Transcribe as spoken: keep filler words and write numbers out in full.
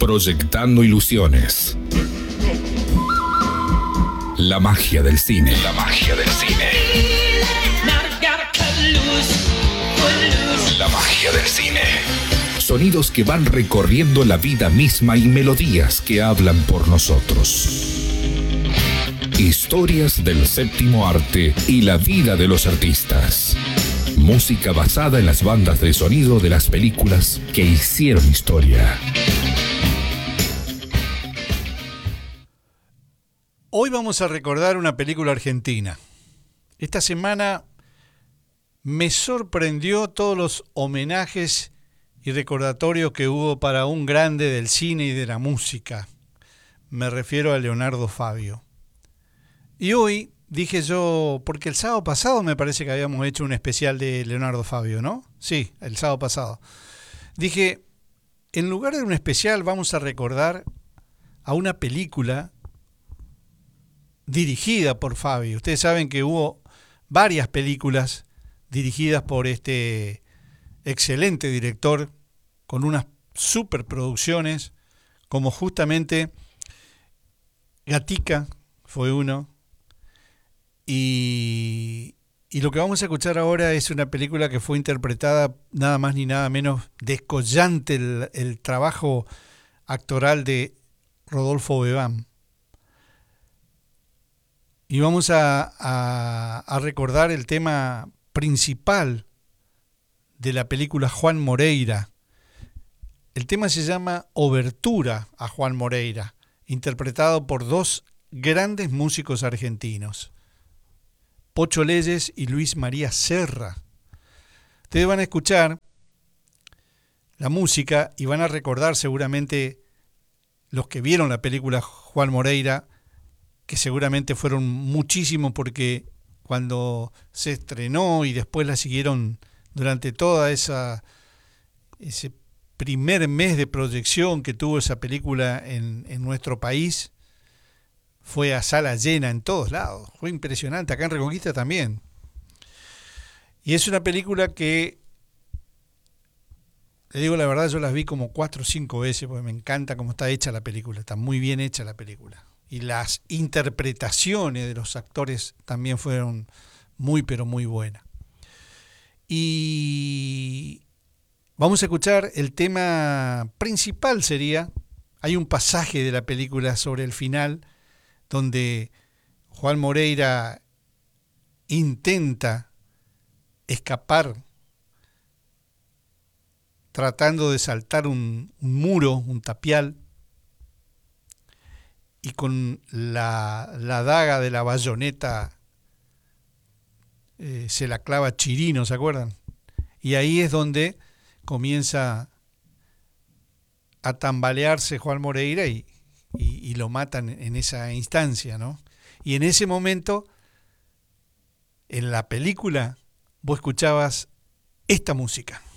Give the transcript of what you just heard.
Proyectando ilusiones. La magia del cine. La magia del cine. La magia del cine. Sonidos que van recorriendo la vida misma y melodías que hablan por nosotros. Historias del séptimo arte y la vida de los artistas. Música basada en las bandas de sonido de las películas que hicieron historia. Hoy vamos a recordar una película argentina. Esta semana me sorprendió todos los homenajes y recordatorios que hubo para un grande del cine y de la música. Me refiero a Leonardo Fabio. Y hoy dije yo, porque el sábado pasado me parece que habíamos hecho un especial de Leonardo Fabio, ¿no? Sí, el sábado pasado. Dije, en lugar de un especial vamos a recordar a una película dirigida por Fabio. Ustedes saben que hubo varias películas dirigidas por este excelente director con unas superproducciones, como justamente Gatica fue uno, y, y lo que vamos a escuchar ahora es una película que fue interpretada nada más ni nada menos, descollante el, el trabajo actoral de Rodolfo Bebán. Y vamos a, a, a recordar el tema principal de la película Juan Moreira. El tema se llama Obertura a Juan Moreira, interpretado por dos grandes músicos argentinos, Pocho Leyes y Luis María Serra. Ustedes van a escuchar la música y van a recordar seguramente los que vieron la película Juan Moreira, que seguramente fueron muchísimos porque cuando se estrenó y después la siguieron durante toda esa ese primer mes de proyección que tuvo esa película en, en nuestro país, fue a sala llena en todos lados, fue impresionante, acá en Reconquista también. Y es una película que, le digo la verdad, yo las vi como cuatro o cinco veces porque me encanta cómo está hecha la película, está muy bien hecha la película. Y las interpretaciones de los actores también fueron muy pero muy buenas. Y vamos a escuchar el tema principal sería, hay un pasaje de la película sobre el final donde Juan Moreira intenta escapar tratando de saltar un, un muro, un tapial, y con la, la daga de la bayoneta eh, se la clava Chirino, ¿se acuerdan? Y ahí es donde comienza a tambalearse Juan Moreira y, y, y lo matan en esa instancia, ¿no? Y en ese momento, en la película, vos escuchabas esta música.